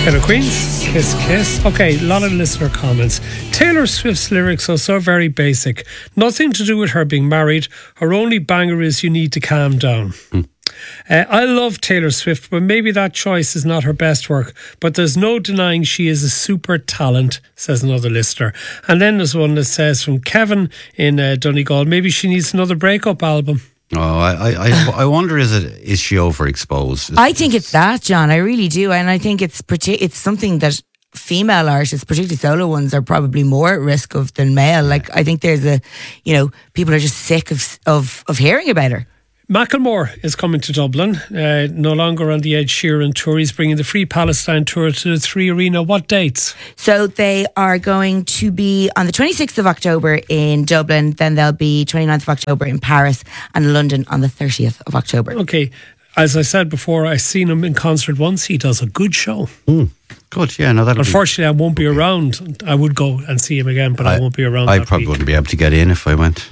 Taylor Queens, Kiss Kiss. Okay, a lot of listener comments. Taylor Swift's lyrics are so very basic. Nothing to do with her being married. Her only banger is "You Need to Calm Down." I love Taylor Swift, but maybe that choice is not her best work. But there's no denying she is a super talent, says another listener. And then there's one that says from Kevin in Donegal, maybe she needs another breakup album. Oh, I wonder, is she overexposed? I think it's that, John. I really do, and I think it's something that female artists, particularly solo ones, are probably more at risk of than male. Like, I think there's people are just sick of hearing about her. Macklemore is coming to Dublin, no longer on the Ed Sheeran tour. He's bringing the Free Palestine tour to the Three Arena. What dates? So they are going to be on the 26th of October in Dublin, then they'll be 29th of October in Paris, and London on the 30th of October. Okay, as I said before, I've seen him in concert once. He does a good show. Good, yeah. No, unfortunately, I won't be around. I would go and see him again, but I won't be around. I probably wouldn't be able to get in if I went.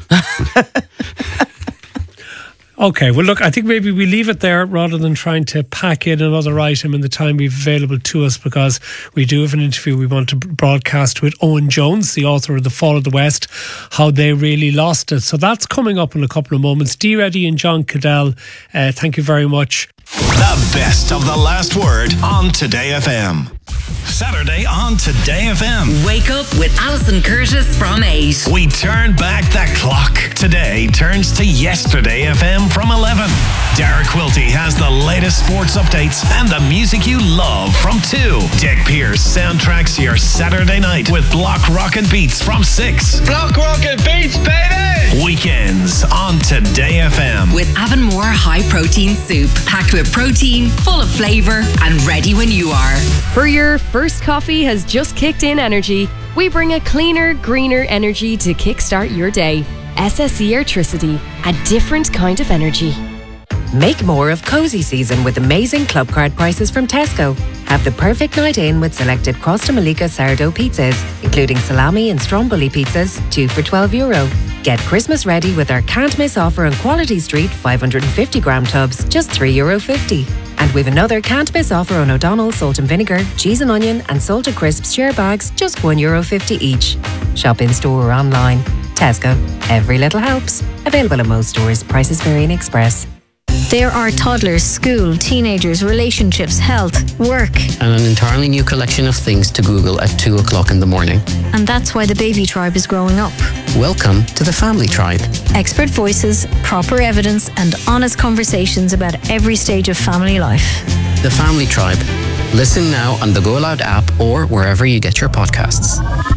Okay, well look, I think maybe we leave it there rather than trying to pack in another item in the time we've available to us, because we do have an interview we want to broadcast with Owen Jones, the author of The Fall of the West, how they really lost it. So that's coming up in a couple of moments. Dee Reddy and John Cadell, thank you very much. The best of the last word on Today FM. Saturday on Today FM. Wake up with Alison Curtis from 8. We turn back the clock. Today turns to Yesterday FM from 11. Dara Quilty has the latest sports updates and the music you love from 2. Dick Pierce soundtracks your Saturday night with Block Rockin' Beats from 6. Block Rockin' Beats, baby! Weekends on Today FM. With Avonmore High Protein Soup. Packed with protein, full of flavour, and ready when you are. For your first coffee has just kicked in energy, we bring a cleaner, greener energy to kickstart your day. SSE Airtricity, a different kind of energy. Make more of cozy season with amazing club card prices from Tesco. Have the perfect night in with selected Costa Malika sourdough pizzas, including salami and stromboli pizzas, 2 for €12. Get Christmas ready with our can't miss offer on Quality Street 550 gram tubs, just €3.50. And with another can't miss offer on O'Donnell's salt and vinegar, cheese and onion and salted crisps share bags, just €1.50 each. Shop in store or online. Tesco. Every little helps. Available at most stores. Prices vary in Express. There are toddlers, school, teenagers, relationships, health, work. And an entirely new collection of things to Google at 2 o'clock in the morning. And that's why the baby tribe is growing up. Welcome to the Family Tribe. Expert voices, proper evidence, and honest conversations about every stage of family life. The Family Tribe. Listen now on the Go Loud app or wherever you get your podcasts.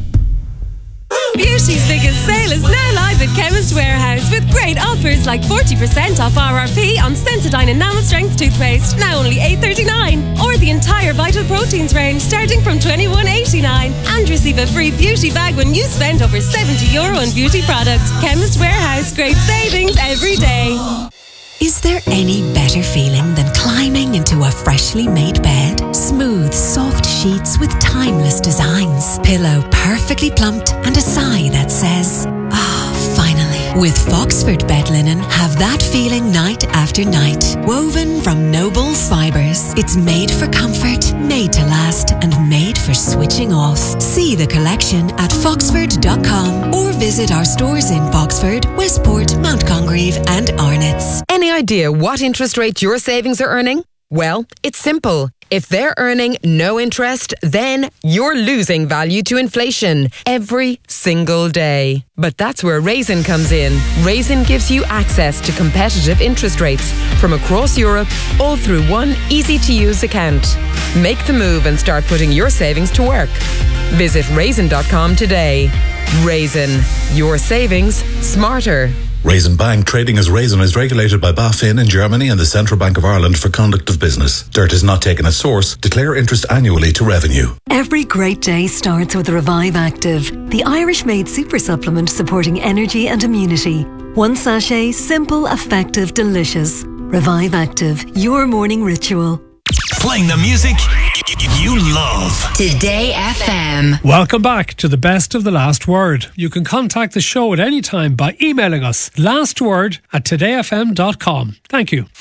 Beauty's biggest sale is now live at Chemist Warehouse with great offers like 40% off RRP on Sensodyne Enamel Strength toothpaste, now only $8.39, or the entire Vital Proteins range starting from $21.89, and receive a free beauty bag when you spend over €70 on beauty products. Chemist Warehouse, great savings every day. Is there any better feeling than climbing into a freshly made bed? Smooth, soft sheets with timeless designs. Pillow perfectly plumped and a sigh that says, finally. With Foxford bed linen, have that feeling night after night. Woven from Noble's fibres. It's made for comfort, made to last, and made for switching off. See the collection at foxford.com or visit our stores in Foxford, Westport, Mount Congreve and Arnott's. Any idea what interest rate your savings are earning? Well, it's simple. If they're earning no interest, then you're losing value to inflation every single day. But that's where Raisin comes in. Raisin gives you access to competitive interest rates from across Europe, all through one easy-to-use account. Make the move and start putting your savings to work. Visit raisin.com today. Raisin, your savings smarter. Raisin Bank, trading as Raisin, is regulated by BaFin in Germany and the Central Bank of Ireland for conduct of business. Dirt is not taken at source. Declare interest annually to revenue. Every great day starts with Revive Active, the Irish-made super supplement supporting energy and immunity. One sachet, simple, effective, delicious. Revive Active, your morning ritual. Playing the music you love. Today FM. Welcome back to the best of the last word. You can contact the show at any time by emailing us lastword@todayfm.com. Thank you. The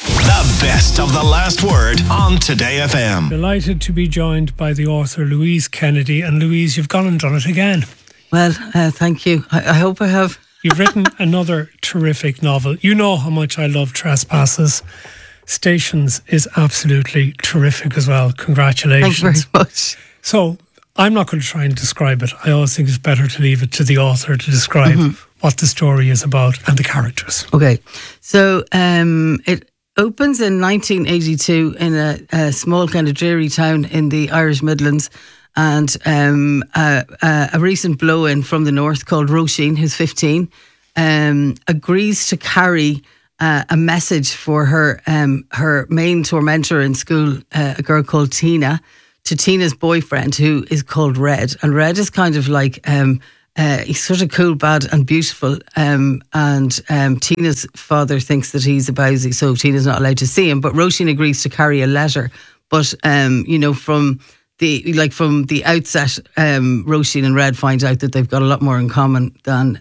The best of the last word on Today FM. Delighted to be joined by the author Louise Kennedy. And Louise, you've gone and done it again. Well, thank you. I hope I have. You've written another terrific novel. You know how much I love Trespasses. Stations is absolutely terrific as well. Congratulations. Thank you very much. So, I'm not going to try and describe it. I always think it's better to leave it to the author to describe what the story is about and the characters. Okay. So, it opens in 1982 in a small kind of dreary town in the Irish Midlands. And a recent blow-in from the north called Roisin, who's 15, agrees to carry a message for her main tormentor in school, a girl called Tina, to Tina's boyfriend, who is called Red. And Red is kind of like, he's sort of cool, bad and beautiful. And Tina's father thinks that he's a bowsy, so Tina's not allowed to see him. But Roisin agrees to carry a letter. But, from the outset, Roisin and Red find out that they've got a lot more in common than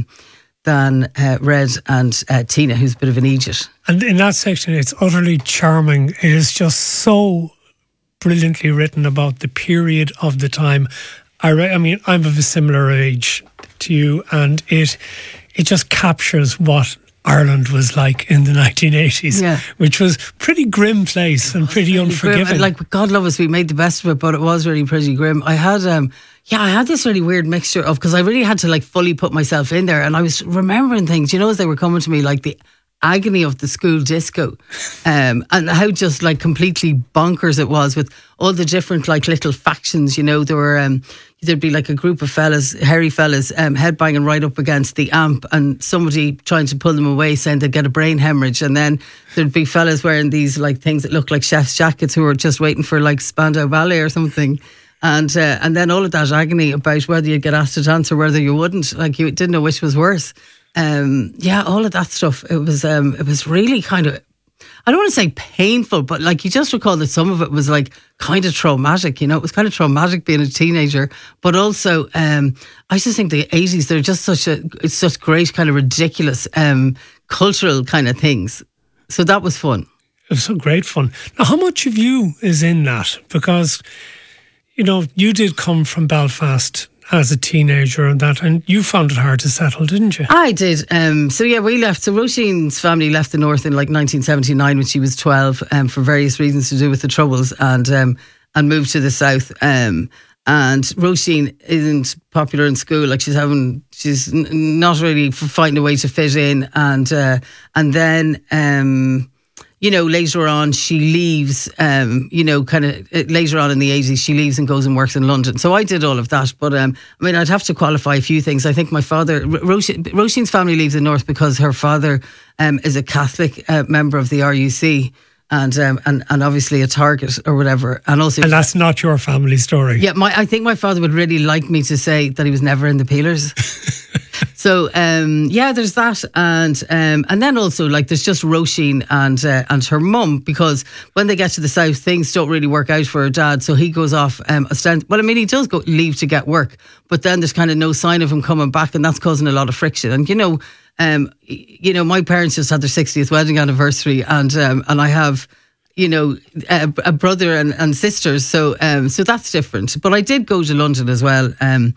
Red and Tina, who's a bit of an idiot. And in that section, it's utterly charming. It is just so brilliantly written about the period of the time. I mean, I'm of a similar age to you, and it just captures what Ireland was like in the 1980s, which was pretty grim place and pretty unforgiving. Like, God love us, we made the best of it, but it was really pretty grim. I had this really weird mixture of, because I really had to fully put myself in there, and I was remembering things, as they were coming to me, like the agony of the school disco, and how just completely bonkers it was with all the different little factions. There were there'd be a group of fellas, hairy fellas, headbanging right up against the amp, and somebody trying to pull them away, saying they'd get a brain hemorrhage. And then there'd be fellas wearing these things that looked like chef's jackets, who were just waiting for Spandau Ballet or something. And then all of that agony about whether you'd get asked to dance or whether you wouldn't, you didn't know which was worse. All of that stuff. It was really kind of, I don't want to say painful, but you just recall that some of it was kind of traumatic. It was kind of traumatic being a teenager, but also I just think the 80s, they're just such great kind of ridiculous cultural kind of things. So that was fun. It was so great fun. Now, how much of you is in that? Because you did come from Belfast as a teenager and you found it hard to settle, didn't you? I did. We left. So Roisin's family left the north in 1979 when she was 12 for various reasons to do with the Troubles, and moved to the south. And Roisin isn't popular in school. She's not really finding a way to fit in. And then later on she leaves, later on in the 80s, she leaves and goes and works in London. So I did all of that. But I'd have to qualify a few things. I think my father, Roisin's family leaves the north because her father is a Catholic member of the RUC. And obviously a target or whatever, and that's not your family story. Yeah, I think my father would really like me to say that he was never in the Peelers. So there's that, and then also there's just Roisin and her mum, because when they get to the south, things don't really work out for her dad. So he goes off. He does leave to get work, but then there's kind of no sign of him coming back, and that's causing a lot of friction. And my parents just had their 60th wedding anniversary, and I have, a brother and sisters, so that's different. But I did go to London as well.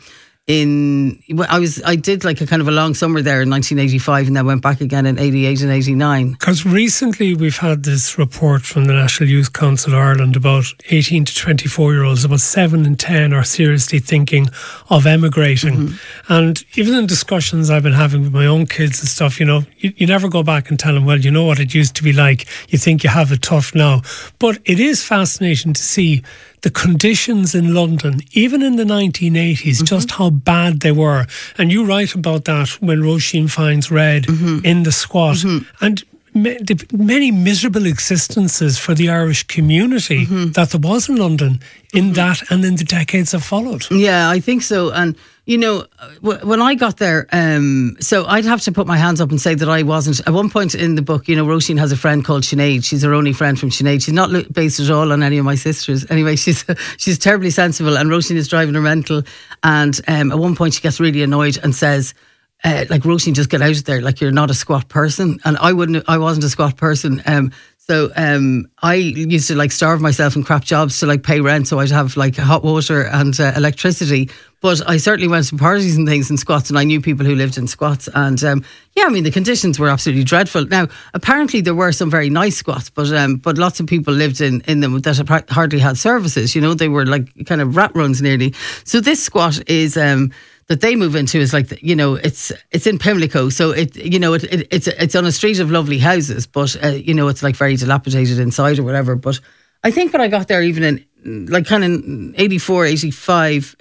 I did a kind of a long summer there in 1985, and then went back again in 88 and 89. Because recently we've had this report from the National Youth Council Ireland about 18 to 24-year-olds, about 7 in 10 are seriously thinking of emigrating. And even in discussions I've been having with my own kids and stuff, you never go back and tell them, well, you know what it used to be like. You think you have it tough now. But it is fascinating to see the conditions in London, even in the 1980s, just how bad they were. And you write about that when Roisin finds Red in the squat. And many miserable existences for the Irish community that there was in London in that and in the decades that followed. Yeah, I think so. And when I got there, so I'd have to put my hands up and say that I wasn't. At one point in the book, Roisin has a friend called Sinead. She's her only friend from Sinead. She's not based at all on any of my sisters. Anyway, she's terribly sensible, and Roisin is driving her rental. And at one point, she gets really annoyed and says, "Roisin, just get out of there. You're not a squat person." And I wasn't a squat person. So I used to like starve myself in crap jobs to like pay rent, so I'd have like hot water and electricity. But I certainly went to parties and things in squats, and I knew people who lived in squats. And the conditions were absolutely dreadful. Now, apparently there were some very nice squats, but lots of people lived in them that hardly had services. You know, they were like kind of rat runs nearly. So this squat is that they move into is like, it's in Pimlico. So it's on a street of lovely houses, but it's like very dilapidated inside or whatever. But I think when I got there, even in like kind of 84, 85,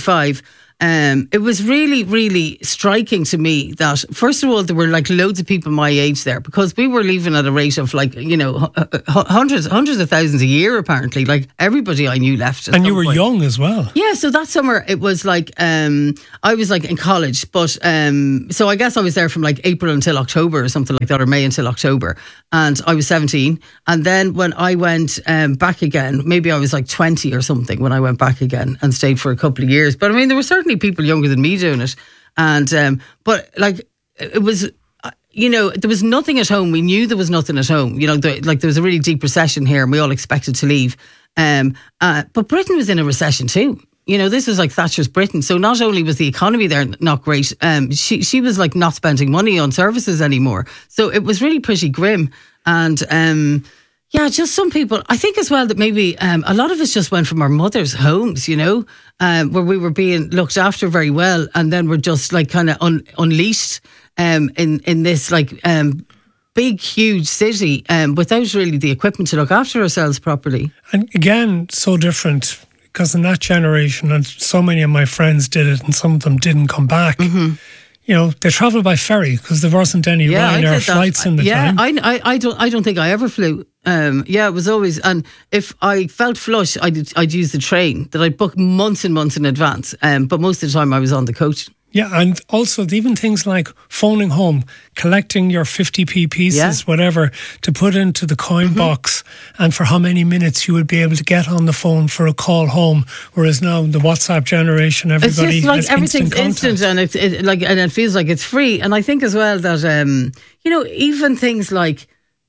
it was really, really striking to me that, first of all, there were like loads of people my age there, because we were leaving at a rate of like, hundreds of thousands a year, apparently. Like everybody I knew left. And you were young as well. Yeah, so that summer it was like, I was like in college, but so I guess I was there from like April until October or something like that, or May until October. And I was 17. And then when I went back again, maybe I was like 20 or something when I went back again and stayed for a couple of years. But I mean, there were certainly people younger than me doing it, and but like it was, there was nothing at home. We knew there was nothing at home. There was a really deep recession here, and we all expected to leave. But Britain was in a recession too. This was like Thatcher's Britain. So not only was the economy there not great, she was like not spending money on services anymore. So it was really pretty grim. And yeah, just some people, I think as well that maybe a lot of us just went from our mothers' homes, where we were being looked after very well, and then we're just like kind of unleashed in this like big, huge city without really the equipment to look after ourselves properly. And again, so different, because in that generation, and so many of my friends did it, and some of them didn't come back. Mm-hmm. They travelled by ferry because there wasn't any Ryanair flights in the time. Yeah, I don't think I ever flew. It was always, and if I felt flush, I'd use the train that I'd book months and months in advance. But most of the time I was on the coach. Yeah, and also even things like phoning home, collecting your 50p pieces, whatever, to put into the coin box, and for how many minutes you would be able to get on the phone for a call home. Whereas now the WhatsApp generation, everybody it's just like has everything's instant, and and it feels like it's free. And I think as well that even things like,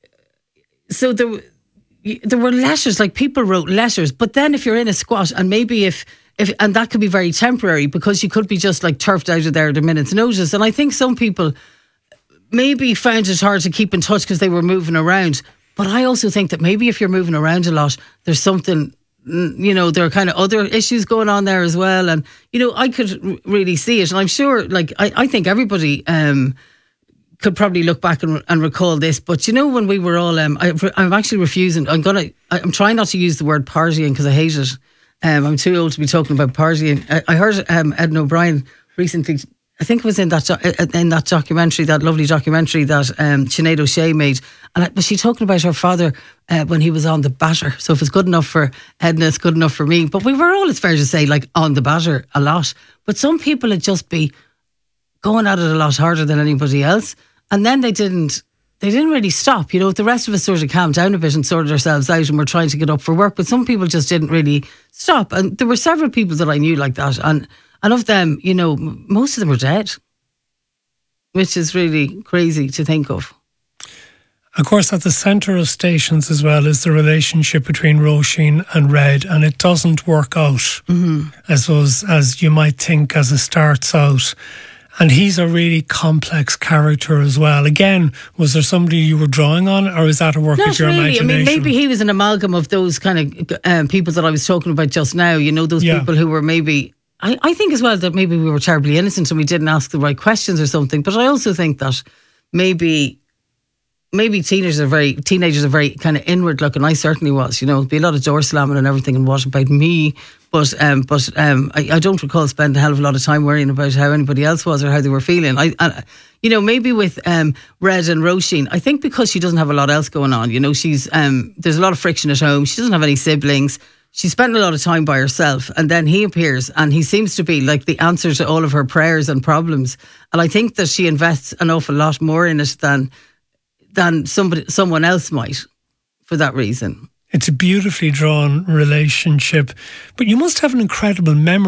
so there were letters, like people wrote letters, but then if you're in a squat, and maybe if and that could be very temporary, because you could be just like turfed out of there at a minute's notice. And I think some people maybe found it hard to keep in touch because they were moving around. But I also think that maybe if you're moving around a lot, there's something, there are kind of other issues going on there as well. And, I could really see it. And I'm sure, like, I think everybody could probably look back and recall this. But, when we were all, I'm actually refusing, I'm trying not to use the word partying because I hate it. I'm too old to be talking about partying. I heard Edna O'Brien recently, I think it was in that documentary, that lovely documentary that Sinead O'Shea made. And was she talking about her father when he was on the batter? So if it's good enough for Edna, it's good enough for me. But we were all, it's fair to say, like on the batter a lot. But some people would just be going at it a lot harder than anybody else. And then they didn't really stop. The rest of us sort of calmed down a bit and sorted ourselves out and were trying to get up for work. But some people just didn't really stop. And there were several people that I knew like that. And of them, most of them were dead, which is really crazy to think of. Of course, at the centre of Stations as well is the relationship between Roisin and Red, and it doesn't work out, as you might think as it starts out. And he's a really complex character as well. Again, was there somebody you were drawing on, or is that a work of your imagination? I mean, maybe he was an amalgam of those kind of people that I was talking about just now. Those people who were maybe... I think as well that maybe we were terribly innocent and we didn't ask the right questions or something. But I also think that maybe teenagers are very kind of inward looking. I certainly was. There'd be a lot of door slamming and everything, and what about me? But I don't recall spending a hell of a lot of time worrying about how anybody else was or how they were feeling. Maybe with Red and Roisin, I think because she doesn't have a lot else going on. She's there's a lot of friction at home. She doesn't have any siblings. She spent a lot of time by herself, and then he appears, and he seems to be like the answer to all of her prayers and problems. And I think that she invests an awful lot more in it than someone else might, for that reason. It's a beautifully drawn relationship, but you must have an incredible memory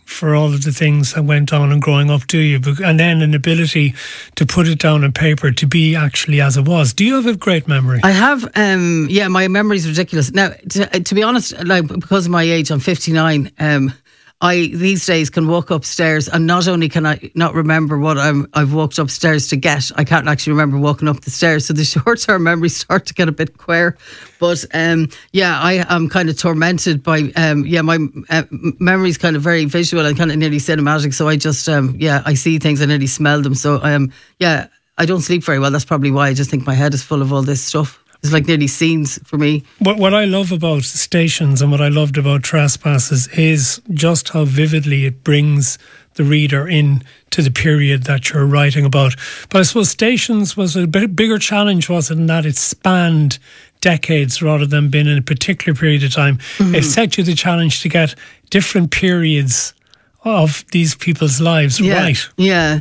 for all of the things that went on and growing up, do you? And then an ability to put it down on paper to be actually as it was. Do you have a great memory? I have, my memory is ridiculous. Now, to be honest, like, because of my age, I'm 59, I these days can walk upstairs and not only can I not remember what I've walked upstairs to get, I can't actually remember walking up the stairs. So the short-term memories start to get a bit queer. But I am kind of tormented by my memory's kind of very visual and kind of nearly cinematic. So I just I see things, I nearly smell them. So I don't sleep very well. That's probably why. I just think my head is full of all this stuff. It's like nearly scenes for me. What I love about Stations and what I loved about Trespasses is just how vividly it brings the reader in to the period that you're writing about. But I suppose Stations was a bit bigger challenge, was it, in that it spanned decades rather than being in a particular period of time. Mm-hmm. It set you the challenge to get different periods of these people's lives right. Yeah.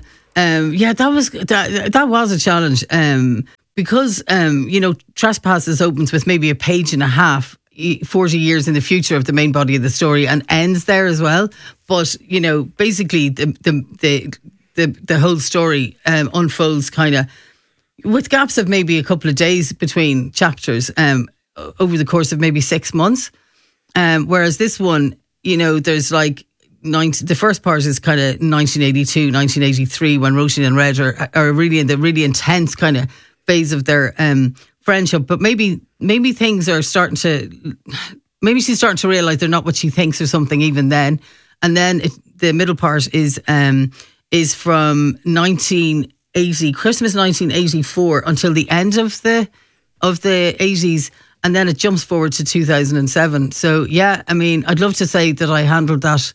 That was a challenge. Because, Trespasses opens with maybe a page and a half, 40 years in the future of the main body of the story, and ends there as well. But, basically the whole story unfolds kind of with gaps of maybe a couple of days between chapters over the course of maybe 6 months. Whereas this one, there's like the first part is kind of 1982, 1983, when Roisin and Red are really in the really intense kind of phase of their friendship, but maybe things are starting to, maybe she's starting to realise they're not what she thinks or something even then. And then the middle part is from 1980, Christmas 1984 until the end of the 80s, and then it jumps forward to 2007. So I'd love to say that I handled that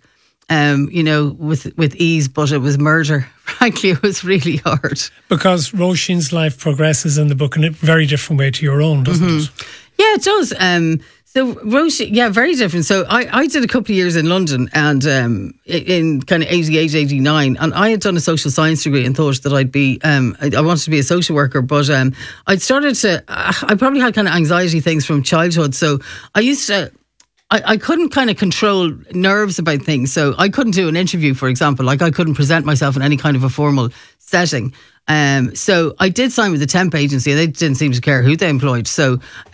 with ease, but it was murder. Frankly, it was really hard. Because Roisin's life progresses in the book in a very different way to your own, doesn't it? Yeah, it does. So Roisin, very different. So I did a couple of years in London and in kind of 88, 89, and I had done a social science degree and thought that I'd be, I wanted to be a social worker, but I'd started to, I probably had kind of anxiety things from childhood. So I used to, I couldn't kind of control nerves about things. So I couldn't do an interview, for example. Like I couldn't present myself in any kind of a formal setting. So I did sign with a temp agency. They didn't seem to care who they employed. So,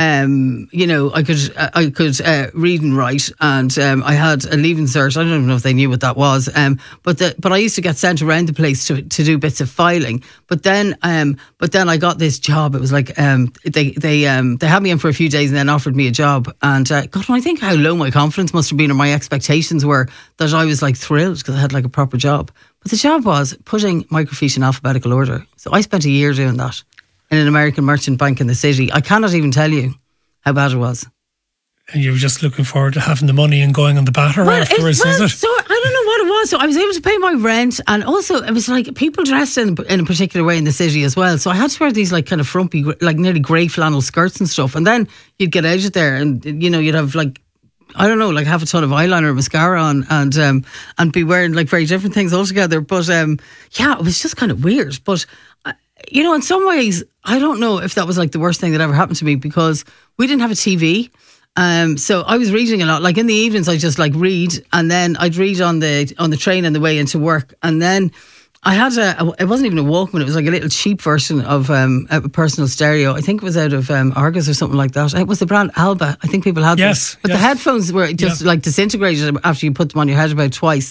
I could read and write, and I had a leaving cert. I don't even know if they knew what that was. But I used to get sent around the place to do bits of filing. But then I got this job. It was like they had me in for a few days and then offered me a job. And God, I think how low my confidence must have been, or my expectations were, that I was like thrilled because I had like a proper job. But the job was putting microfiche in alphabetical order. So I spent a year doing that in an American merchant bank in the city. I cannot even tell you how bad it was. And you were just looking forward to having the money and going on the batter afterwards, was it? So I don't know what it was. So I was able to pay my rent, and also it was like people dressed in a particular way in the city as well. So I had to wear these like kind of frumpy, like nearly grey flannel skirts and stuff. And then you'd get out of there and, you'd have like, I don't know, like half a ton of eyeliner or mascara on and be wearing like very different things altogether. But it was just kind of weird. But, in some ways, I don't know if that was like the worst thing that ever happened to me, because we didn't have a TV. So I was reading a lot. Like in the evenings, I just like read, and then I'd read on the train on the way into work. And then I had it wasn't even a Walkman. It was like a little cheap version of a personal stereo. I think it was out of Argos or something like that. It was the brand Alba. I think people had them. But the headphones were just like disintegrated after you put them on your head about twice.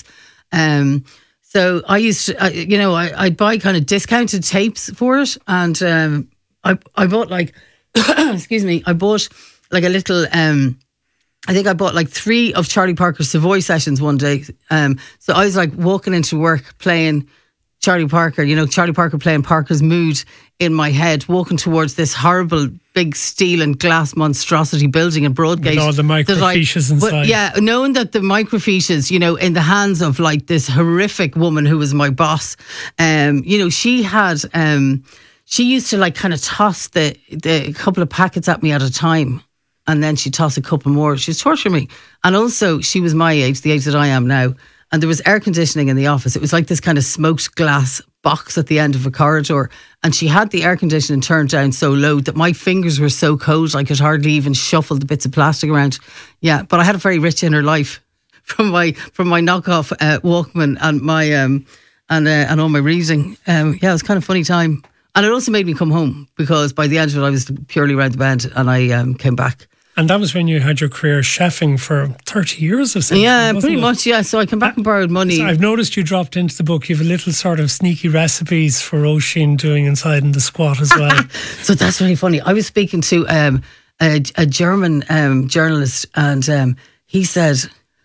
So I used to, I'd buy kind of discounted tapes for it. And I bought like, excuse me, I bought like a little, I think I bought like 3 of Charlie Parker's Savoy sessions one day. So I was like walking into work playing Charlie Parker, Charlie Parker playing Parker's Mood in my head, walking towards this horrible big steel and glass monstrosity building in Broadgate. With all the microfiches inside. Yeah, knowing that the microfiches, in the hands of like this horrific woman who was my boss, she had, she used to like kind of toss the couple of packets at me at a time. And then she'd toss a couple more. She was torturing me. And also, she was my age, the age that I am now. And there was air conditioning in the office. It was like this kind of smoked glass box at the end of a corridor. And she had the air conditioning turned down so low that my fingers were so cold I could hardly even shuffle the bits of plastic around. Yeah, but I had a very rich inner life. my knockoff Walkman and my and all my reading. It was kind of a funny time, and it also made me come home because by the end of it I was purely round the bend, and I came back. And that was when you had your career chefing for 30 years or something. Yeah, pretty much, yeah. So I came back and borrowed money. So I've noticed you dropped into the book. You have a little sort of sneaky recipes for Oisín doing inside in the squat as well. So that's really funny. I was speaking to a German journalist, and he said,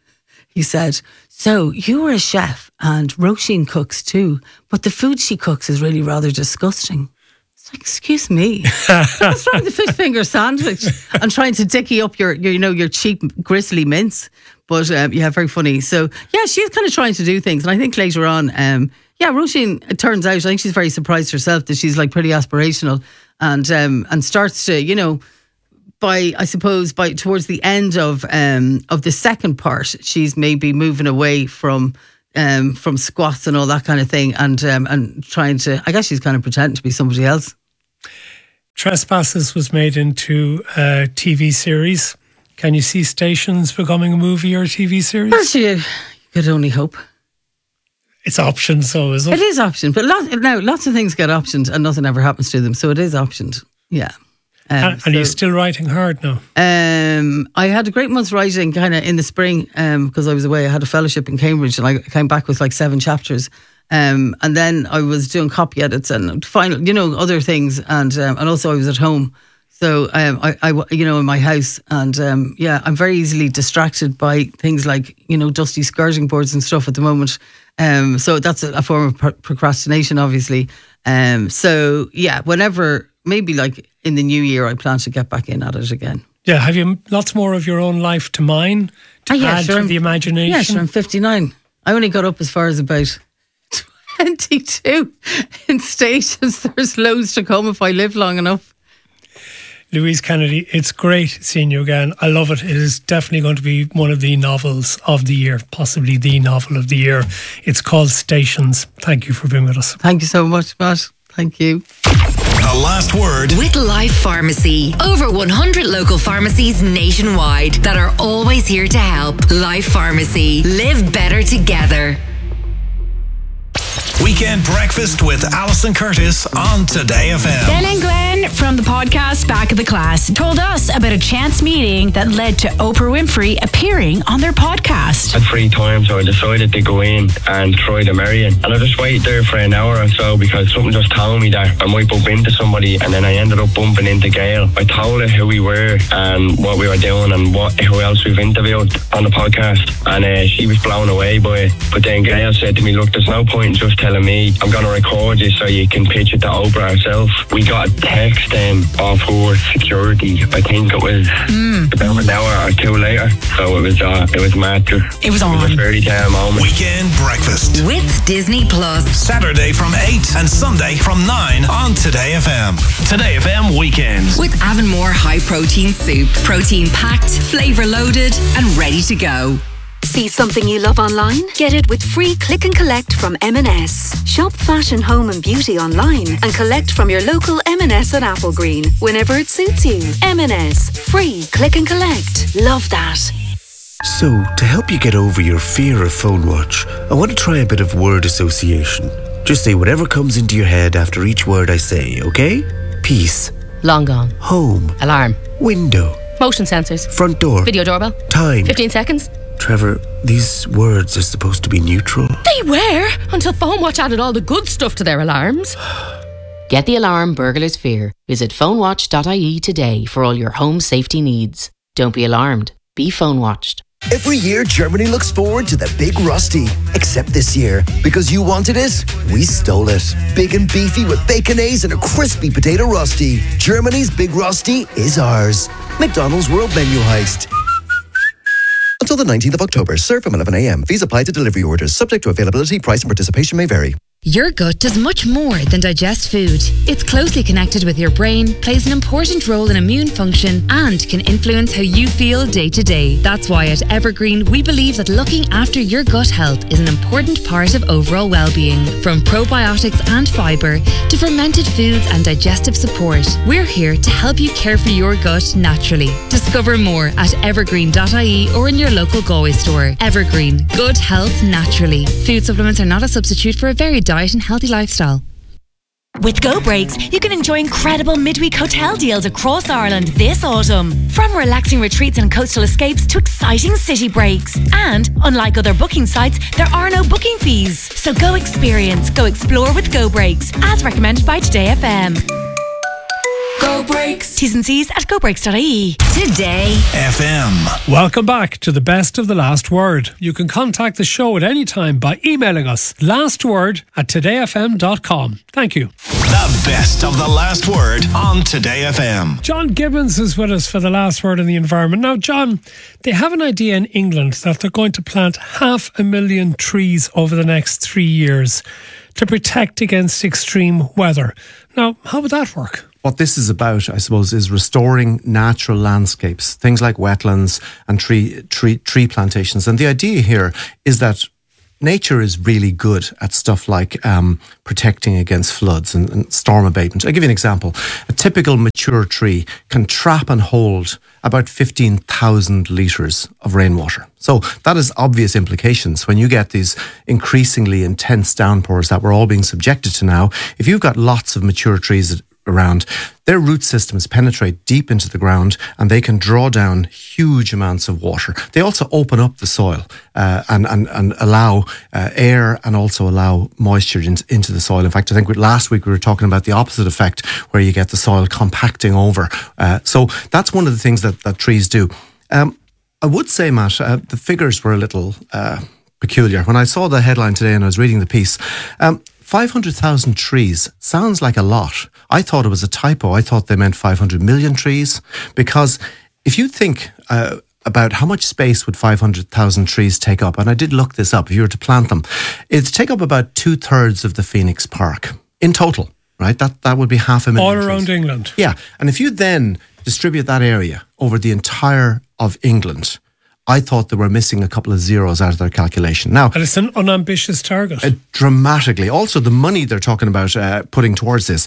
so you were a chef and Roisin cooks too, but the food she cooks is really rather disgusting. Excuse me, what's wrong with the fish finger sandwich and trying to dicky up your cheap gristly mince? But very funny. So yeah, she's kind of trying to do things, and I think later on, Roisin, it turns out, I think she's very surprised herself that she's like pretty aspirational and starts to, by towards the end of the second part, she's maybe moving away from squats and all that kind of thing, and trying to, I guess she's kind of pretending to be somebody else. Trespasses was made into a TV series. Can you see Stations becoming a movie or a TV series? Well, you could only hope. It's optioned, so is it? It is optioned, but lots of things get optioned and nothing ever happens to them, so it is optioned. Yeah. And you're still writing hard now? I had a great month's writing kind of in the spring because I was away. I had a fellowship in Cambridge and I came back with like 7 chapters. And then I was doing copy edits and final, other things. And also I was at home. So I in my house. And I'm very easily distracted by things like, dusty skirting boards and stuff at the moment. So that's a form of procrastination, obviously. Whenever, maybe like in the new year, I plan to get back in at it again. Yeah, have you lots more of your own life to mine to add to the imagination? Yeah, sure, I'm 59. I only got up as far as about 22 in Stations. There's loads to come if I live long enough. Louise Kennedy, it's great seeing you again. I love it. It is definitely going to be one of the novels of the year, possibly the novel of the year. It's called Stations. Thank you for being with us. Thank you so much, Matt. Thank you. The last word with Life Pharmacy. Over 100 local pharmacies nationwide that are always here to help. Life Pharmacy. Live better together. Weekend Breakfast with Alison Curtis on Today FM. Ben and Glenn from the podcast Back of the Class told us about a chance meeting that led to Oprah Winfrey appearing on their podcast. I had free time, so I decided to go in and try to marry him. And I just waited there for an hour or so because something just told me that I might bump into somebody, and then I ended up bumping into Gail. I told her who we were and what we were doing and who else we've interviewed on the podcast, and she was blown away by it. But then Gail said to me, look, there's no point in just telling me. I'm going to record you so you can pitch it to Oprah herself. We got a text off her security. I think it was about an hour or two later. So it was mad. It was on. It was a fairy tale moment. Weekend Breakfast with Disney Plus. Saturday from 8 and Sunday from 9 on Today FM. Today FM Weekends. With Avonmore High Protein Soup. Protein packed, flavour loaded and ready to go. See something you love online? Get it with free click and collect from M&S. Shop fashion, home and beauty online and collect from your local M&S at Applegreen whenever it suits you. M&S. Free click and collect. Love that. So, to help you get over your fear of phone watch, I want to try a bit of word association. Just say whatever comes into your head after each word I say, okay? Peace. Long gone. Home. Alarm. Window. Motion sensors. Front door. Video doorbell. Time. 15 seconds. Trevor, these words are supposed to be neutral. They were, until PhoneWatch added all the good stuff to their alarms. Get the alarm burglars fear. Visit phonewatch.ie today for all your home safety needs. Don't be alarmed. Be phone-watched. Every year, Germany looks forward to the Big Rusty. Except this year, because you wanted it, we stole it. Big and beefy with baconaise and a crispy potato rusty. Germany's Big Rusty is ours. McDonald's World Menu Heist. Until the 19th of October, serve from 11 a.m. Fees apply to delivery orders. Subject to availability, price and participation may vary. Your gut does much more than digest food. It's closely connected with your brain, plays an important role in immune function, and can influence how you feel day to day. That's why at Evergreen, we believe that looking after your gut health is an important part of overall well-being. From probiotics and fibre to fermented foods and digestive support, we're here to help you care for your gut naturally. Discover more at evergreen.ie or in your local Galway store. Evergreen, good health naturally. Food supplements are not a substitute for a varied diet and healthy lifestyle. With Go Breaks, you can enjoy incredible midweek hotel deals across Ireland this autumn. From relaxing retreats and coastal escapes to exciting city breaks. And, unlike other booking sites, there are no booking fees. So go experience, go explore with Go Breaks, as recommended by Today FM. Go Breaks. T's and C's at gobreaks.ie. Today FM. Welcome back to the best of the last word. You can contact the show at any time by emailing us lastword@todayfm.com. Thank you. The best of the last word on Today FM. John Gibbons is with us for the last word on the environment. Now, John, they have an idea in England that they're going to plant 500,000 trees over the next 3 years to protect against extreme weather. Now, how would that work? What this is about, I suppose, is restoring natural landscapes, things like wetlands and tree plantations. And the idea here is that nature is really good at stuff like protecting against floods and storm abatement. I'll give you an example. A typical mature tree can trap and hold about 15,000 litres of rainwater. So that has obvious implications when you get these increasingly intense downpours that we're all being subjected to now. If you've got lots of mature trees around, their root systems penetrate deep into the ground and they can draw down huge amounts of water. They also open up the soil and allow air and also allow moisture into the soil. In fact, I think last week we were talking about the opposite effect where you get the soil compacting over. So that's one of the things that trees do. I would say, Matt, the figures were a little peculiar. When I saw the headline today and I was reading the piece, 500,000 trees sounds like a lot. I thought it was a typo. I thought they meant 500 million trees, because if you think about how much space would 500,000 trees take up, and I did look this up, if you were to plant them, it'd take up about 2/3 of the Phoenix Park in total, right? That would be 500,000 all trees. around England. Yeah, and if you then distribute that area over the entire of England, I thought they were missing a couple of zeros out of their calculation. Now, and it's an unambitious target. Dramatically. Also, the money they're talking about putting towards this,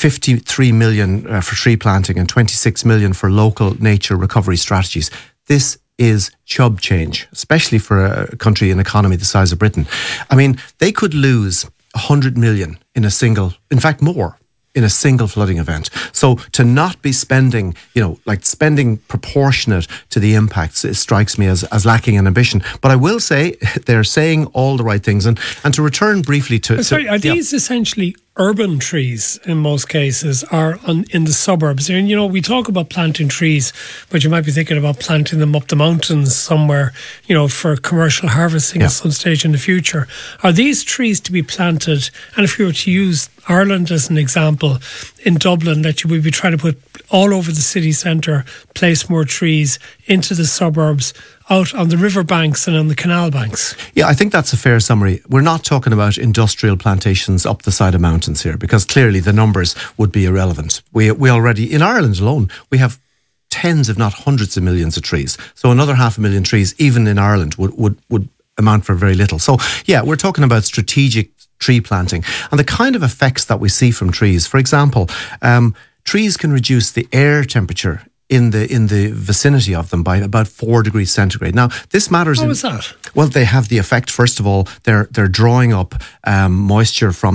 53 million for tree planting and 26 million for local nature recovery strategies. This is chub change, especially for a country and economy the size of Britain. I mean, they could lose 100 million in a single, in fact more, in a single flooding event. So to not be spending, spending proportionate to the impacts, it strikes me as lacking in ambition. But I will say they're saying all the right things. And to return briefly to... Are these essentially urban trees in most cases, are in the suburbs? And, we talk about planting trees, but you might be thinking about planting them up the mountains somewhere, for commercial harvesting at some stage in the future. Are these trees to be planted? And if you were to use Ireland as an example, in Dublin, that you would be trying to put all over the city centre, place more trees into the suburbs, out on the river banks and on the canal banks. Yeah, I think that's a fair summary. We're not talking about industrial plantations up the side of mountains here, because clearly the numbers would be irrelevant. We already, in Ireland alone, we have tens, if not hundreds of millions of trees. So another 500,000 trees, even in Ireland, would amount for very little. So yeah, we're talking about strategic tree planting and the kind of effects that we see from trees. For example, trees can reduce the air temperature in the vicinity of them by about 4 degrees centigrade. Now, this matters. How is that? Well, they have the effect. First of all, they're drawing up moisture from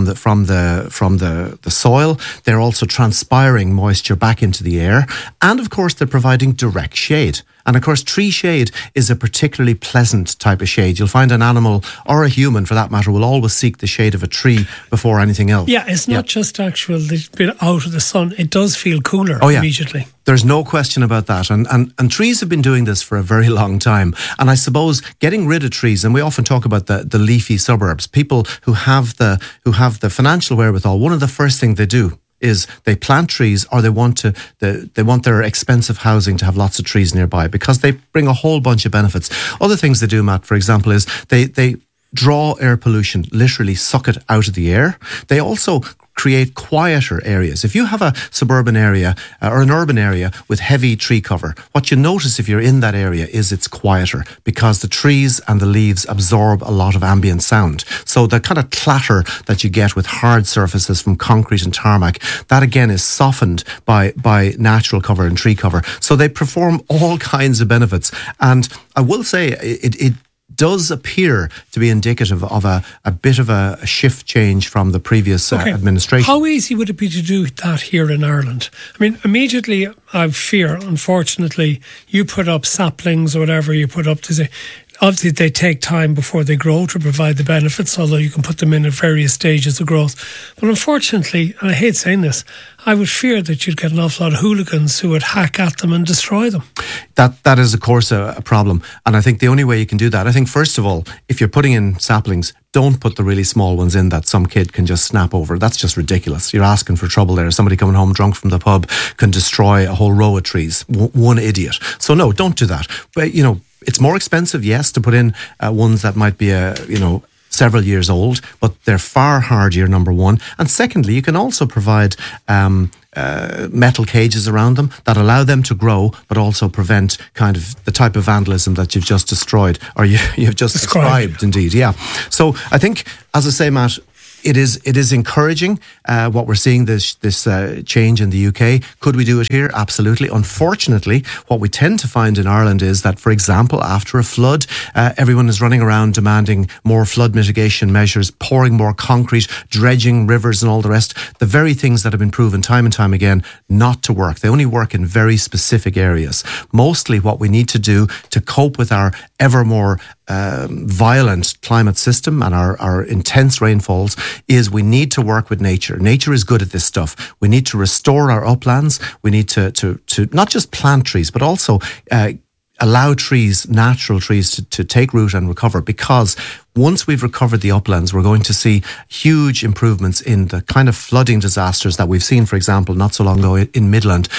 the soil. They're also transpiring moisture back into the air, and of course, they're providing direct shade. And of course, tree shade is a particularly pleasant type of shade. You'll find an animal, or a human for that matter, will always seek the shade of a tree before anything else. Yeah, it's not just the bit out of the sun. It does feel cooler immediately. There's no question about that. And trees have been doing this for a very long time. And I suppose getting rid of trees, and we often talk about the leafy suburbs, people who have the financial wherewithal, one of the first things they do is they plant trees, or they want their expensive housing to have lots of trees nearby, because they bring a whole bunch of benefits. Other things they do, Matt, for example, is they draw air pollution, literally suck it out of the air. They also create quieter areas. If you have a suburban area or an urban area with heavy tree cover, what you notice if you're in that area is it's quieter because the trees and the leaves absorb a lot of ambient sound. So the kind of clatter that you get with hard surfaces from concrete and tarmac, that again is softened by natural cover and tree cover. So they perform all kinds of benefits. And I will say it does appear to be indicative of a bit of a shift change from the previous administration. How easy would it be to do that here in Ireland? I mean, immediately I fear, unfortunately, you put up saplings or whatever you put up to say, obviously they take time before they grow to provide the benefits, although you can put them in at various stages of growth. But unfortunately, and I hate saying this, I would fear that you'd get an awful lot of hooligans who would hack at them and destroy them. That is, of course, a problem. And I think the only way you can do that, I think, first of all, if you're putting in saplings, don't put the really small ones in that some kid can just snap over. That's just ridiculous. You're asking for trouble there. Somebody coming home drunk from the pub can destroy a whole row of trees. One idiot. So no, don't do that. But, you know, it's more expensive, yes, to put in ones that might be, several years old, but they're far hardier, number one. And secondly, you can also provide metal cages around them that allow them to grow, but also prevent kind of the type of vandalism that you've just destroyed, or you've just described, indeed. Yeah. So I think, as I say, Matt, it is encouraging what we're seeing, this change in the UK. Could we do it here? Absolutely. Unfortunately, what we tend to find in Ireland is that, for example, after a flood, everyone is running around demanding more flood mitigation measures, pouring more concrete, dredging rivers and all the rest. The very things that have been proven time and time again not to work. They only work in very specific areas. Mostly what we need to do to cope with our ever more violent climate system and our intense rainfalls is we need to work with nature. Nature is good at this stuff. We need to restore our uplands. We need to not just plant trees, but also allow trees, natural trees, to take root and recover, because once we've recovered the uplands, we're going to see huge improvements in the kind of flooding disasters that we've seen, for example, not so long ago in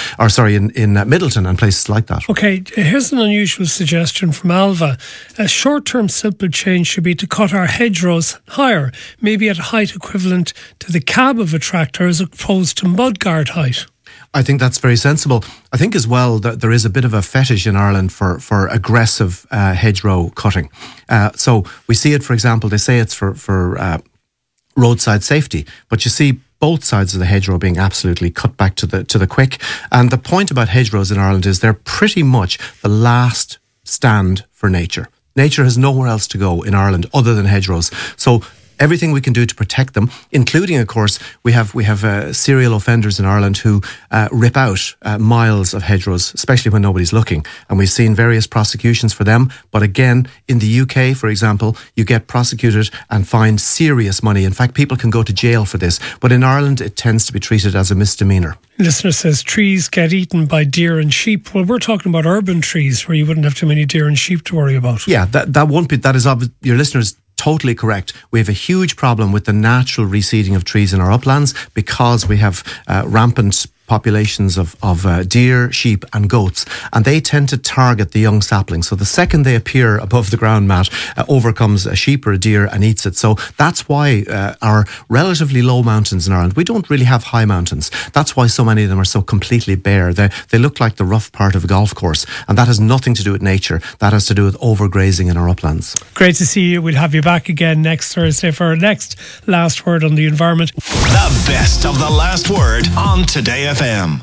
Middleton and places like that. Okay, here's an unusual suggestion from Alva. A short-term simple change should be to cut our hedgerows higher, maybe at a height equivalent to the cab of a tractor as opposed to mudguard height. I think that's very sensible. I think as well that there is a bit of a fetish in Ireland for aggressive hedgerow cutting. So we see it, for example, they say it's for roadside safety, but you see both sides of the hedgerow being absolutely cut back to the quick. And the point about hedgerows in Ireland is they're pretty much the last stand for nature. Nature has nowhere else to go in Ireland other than hedgerows. So everything we can do to protect them, including, of course, we have serial offenders in Ireland who rip out miles of hedgerows, especially when nobody's looking. And we've seen various prosecutions for them. But again, in the UK, for example, you get prosecuted and fined serious money. In fact, people can go to jail for this. But in Ireland, it tends to be treated as a misdemeanor. Listener says trees get eaten by deer and sheep. Well, we're talking about urban trees where you wouldn't have too many deer and sheep to worry about. Yeah, that won't be. That is obvious. Your listeners totally correct. We have a huge problem with the natural reseeding of trees in our uplands because we have rampant populations of deer, sheep and goats, and they tend to target the young saplings. So the second they appear above the ground, Matt, over comes a sheep or a deer and eats it. So that's why our relatively low mountains in Ireland, we don't really have high mountains. That's why so many of them are so completely bare. They look like the rough part of a golf course, and that has nothing to do with nature. That has to do with overgrazing in our uplands. Great to see you. We'll have you back again next Thursday for our next Last Word on the Environment. The best of the Last Word on Today FM.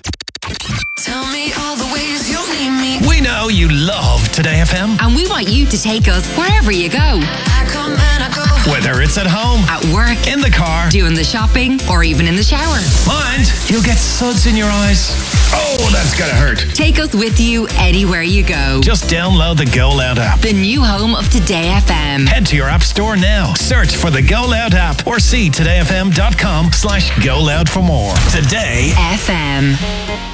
Tell me all the ways you'll need me. We know you love Today FM. And we want you to take us wherever you go. I come and I go. Whether it's at home, at work, in the car, doing the shopping, or even in the shower. Mind, you'll get suds in your eyes. Oh, that's gonna hurt. Take us with you anywhere you go. Just download the Go Loud app. The new home of Today FM. Head to your app store now. Search for the Go Loud app or see todayfm.com/Go Loud for more. Today FM.